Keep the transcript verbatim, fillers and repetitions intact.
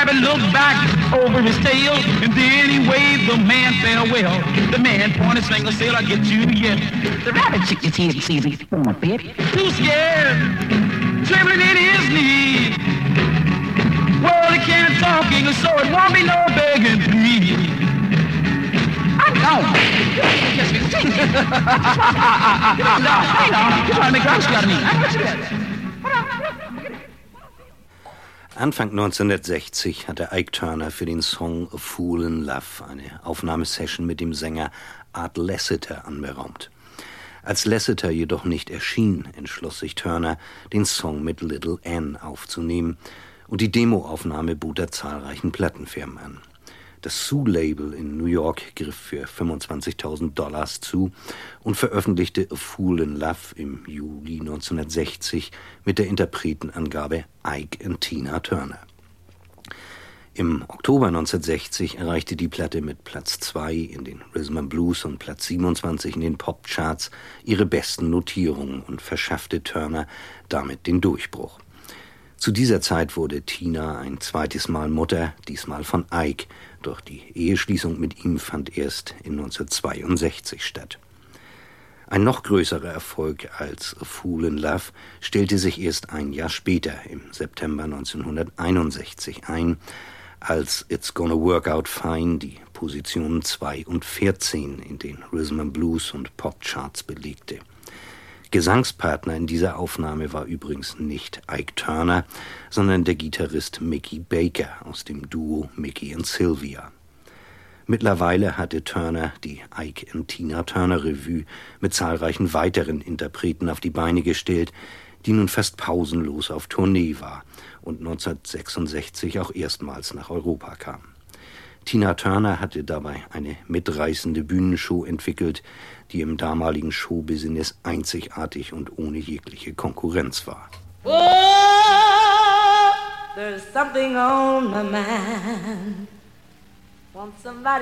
rabbit looked back over his tail, and then he waved the man farewell. The man pointed, sang a sail, I get you yet. The rabbit shook his head and said he's born a bit too scared, trembling in his knees. Well, he can't talk English, so it won't be no begging, please. I'm gone. Yes, we sing it. No, hang on. You're trying to make Rocks out of me. I know what you did. Anfang neunzehnhundertsechzig hatte Ike Turner für den Song A Fool in Love eine Aufnahmesession mit dem Sänger Art Lassiter anberaumt. Als Lassiter jedoch nicht erschien, entschloss sich Turner, den Song mit Little Ann aufzunehmen, und die Demoaufnahme bot er zahlreichen Plattenfirmen an. Das Sue-Label in New York griff für fünfundzwanzigtausend Dollars zu und veröffentlichte A Fool in Love im Juli neunzehnhundertsechzig mit der Interpretenangabe Ike and Tina Turner. Im Oktober neunzehnhundertsechzig erreichte die Platte mit Platz zwei in den Rhythm and Blues und Platz siebenundzwanzig in den Popcharts ihre besten Notierungen und verschaffte Turner damit den Durchbruch. Zu dieser Zeit wurde Tina ein zweites Mal Mutter, diesmal von Ike, doch die Eheschließung mit ihm fand erst in neunzehnhundertzweiundsechzig statt. Ein noch größerer Erfolg als A Fool in Love stellte sich erst ein Jahr später, im September neunzehnhunderteinundsechzig, ein, als It's Gonna Work Out Fine die Positionen zwei und vierzehn in den Rhythm and Blues und Popcharts belegte. Gesangspartner in dieser Aufnahme war übrigens nicht Ike Turner, sondern der Gitarrist Mickey Baker aus dem Duo Mickey and Sylvia. Mittlerweile hatte Turner die Ike and Tina Turner Revue mit zahlreichen weiteren Interpreten auf die Beine gestellt, die nun fast pausenlos auf Tournee war und neunzehnhundertsechsundsechzig auch erstmals nach Europa kam. Tina Turner hatte dabei eine mitreißende Bühnenshow entwickelt, die im damaligen Showbusiness einzigartig und ohne jegliche Konkurrenz war. Oh, there's something on my mind. Want somebody